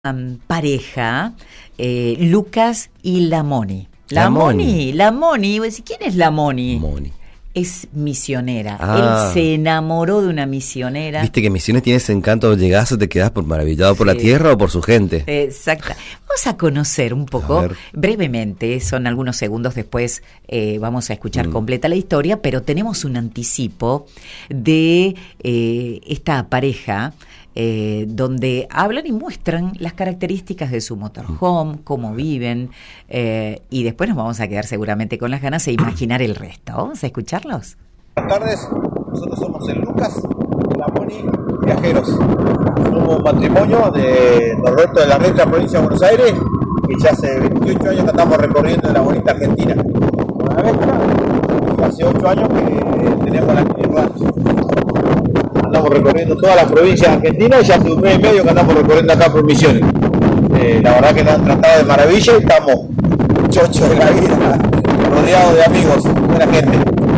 Pareja, Lucas y la Moni. La Moni. ¿Quién es la Moni? Moni. Es misionera. Él se enamoró de una misionera. Viste que Misiones tiene ese encanto, llegás o te quedás maravillado por la tierra o por su gente. Exacto. Vamos a conocer un poco, brevemente, son algunos segundos después, vamos a escuchar completa la historia, pero tenemos un anticipo de esta pareja, donde hablan y muestran las características de su motorhome, cómo viven, y después nos vamos a quedar seguramente con las ganas de imaginar el resto. Vamos a escucharlos. Buenas tardes, nosotros somos el Lucas y la Moni Viajeros. Somos un matrimonio de Norberto de la Riestra, provincia de Buenos Aires, que ya hace 28 años que estamos recorriendo la bonita Argentina con la Vestra, y hace 8 años que tenemos la mini rancho. Andamos recorriendo todas las provincias argentinas y ya hace un mes y medio que andamos recorriendo acá por Misiones. La verdad que nos han tratado de maravilla y estamos chochos de la vida, rodeados de amigos, buena gente.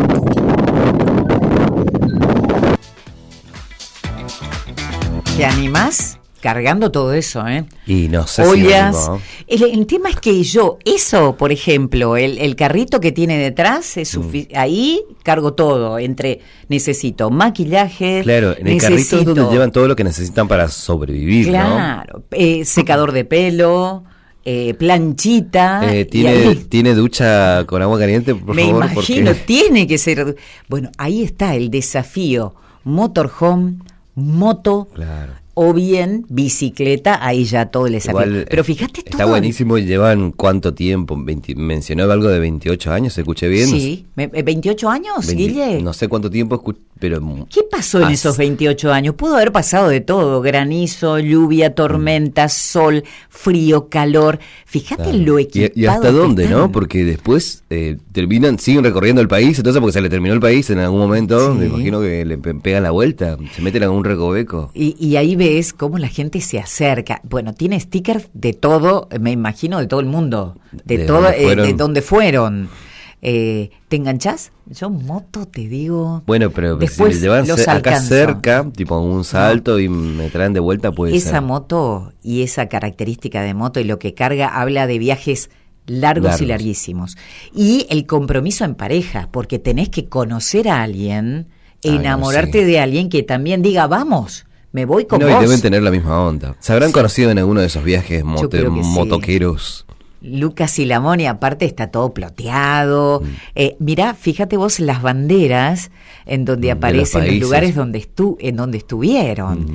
¿Te animás? Cargando todo eso, ¿eh? Y no sé ollas. Si el tema es que eso, por ejemplo, el carrito que tiene detrás, ahí cargo todo, necesito maquillaje. Claro, en el carrito es donde llevan todo lo que necesitan para sobrevivir, claro, ¿no? Secador de pelo, planchita. ¿Tiene ducha con agua caliente, por favor? Me imagino, tiene que ser. Bueno, ahí está el desafío. Motorhome, moto. Claro. O bien bicicleta, ahí ya todo el desafío. Igual, pero fíjate está todo. Buenísimo. ¿Llevan cuánto tiempo? ¿Mencionó algo de 28 años? ¿Escuché bien? Sí, ¿28 años, Guille? No sé cuánto tiempo, pero... ¿Qué pasó en esos 28 años? Pudo haber pasado de todo: granizo, lluvia, tormenta, sol, frío, calor. Fíjate lo equipado. ¿Y hasta dónde, no? Porque después siguen recorriendo el país, entonces porque se le terminó el país en algún momento, me imagino que le pegan la vuelta, se meten en algún recoveco. Y ahí ves cómo la gente se acerca. Bueno, tiene stickers de todo, me imagino, de todo el mundo, de donde fueron. ¿Te enganchás? Yo moto te digo. Bueno, pero después si me llevan acá cerca, tipo un salto y me traen de vuelta, puede ser. Esa moto y esa característica de moto y lo que carga habla de viajes largos y larguísimos. Y el compromiso en pareja, porque tenés que conocer a alguien, enamorarte de alguien que también diga, vamos, me voy con vos. Y deben tener la misma onda. ¿Se habrán conocido en alguno de esos viajes motoqueros? Lucas y la Moni, aparte está todo ploteado. Mirá, fíjate vos las banderas en donde aparecen los lugares en donde estuvieron.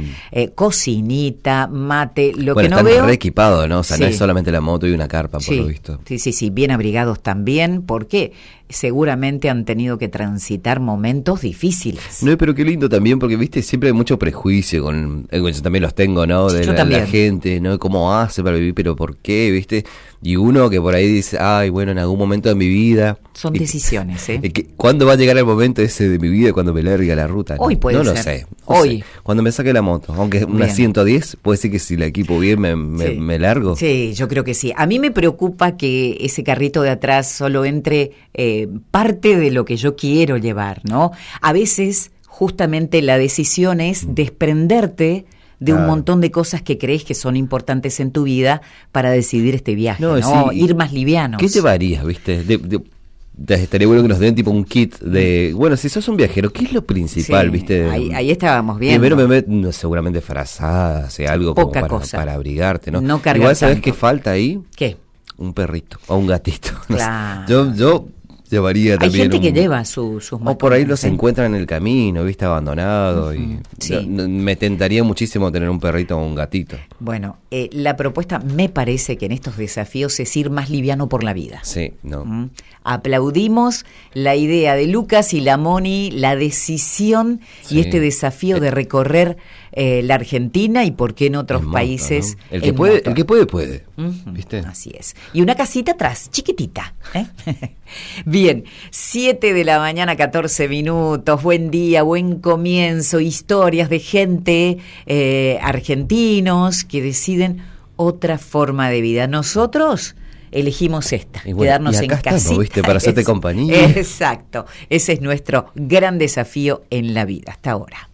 Cocinita, mate, que no veo. Están re equipados, ¿no? O sea, no es solamente la moto y una carpa, por lo visto. Sí, bien abrigados también, porque seguramente han tenido que transitar momentos difíciles. No, pero qué lindo también, porque viste, siempre hay mucho prejuicio yo también los tengo, ¿no? De la gente, ¿no? ¿Cómo hace para vivir? ¿Pero por qué? ¿Viste? Y uno que por ahí dice, bueno, en algún momento de mi vida... Son decisiones, ¿eh? ¿Cuándo va a llegar el momento ese de mi vida cuando me largue la ruta? Hoy puede ser. No lo sé. Hoy. Cuando me saque la moto, aunque una 110, puede ser que si la equipo bien me largo. Sí, yo creo que sí. A mí me preocupa que ese carrito de atrás solo entre parte de lo que yo quiero llevar, ¿no? A veces, justamente la decisión es desprenderte de un montón de cosas que crees que son importantes en tu vida para decidir este viaje, ¿no? Sí. Ir más livianos. ¿Qué llevarías, viste? Estaría bueno que nos den tipo un kit de... Bueno, si sos un viajero, ¿qué es lo principal, viste? Ahí estábamos viendo. Primero seguramente frazadas, algo poca como cosa para abrigarte, ¿no? No cargar igual, ¿sabés tanto. qué falta ahí? ¿Qué? Un perrito o un gatito. Claro. No sé. Yo llevaría también. Hay gente que lleva sus mascotas. O por ahí los encuentran en el camino, viste, abandonado. Y me tentaría muchísimo tener un perrito o un gatito. Bueno, la propuesta me parece que en estos desafíos es ir más liviano por la vida. Sí, no. Aplaudimos la idea de Lucas y la Moni, la decisión y este desafío de recorrer la Argentina y por qué en otros países. ¿No? El que puede. ¿Viste? Así es. Y una casita atrás, chiquitita. Bien, 7:14 a.m. Buen día, buen comienzo. Historias de gente, argentinos que deciden otra forma de vida. Nosotros elegimos esta, quedarnos en casita. Estamos, ¿viste? Para hacerte compañía. Exacto, ese es nuestro gran desafío en la vida hasta ahora.